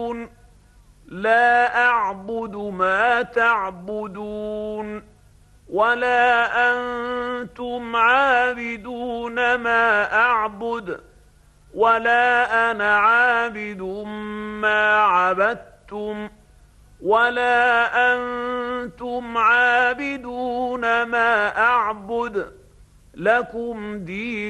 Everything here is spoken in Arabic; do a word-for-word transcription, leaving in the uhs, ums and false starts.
لا أعبد ما تعبدون ولا أنتم عابدون ما أعبد ولا أنا عابد ما عبدتم ولا أنتم عابدون ما أعبد لكم دين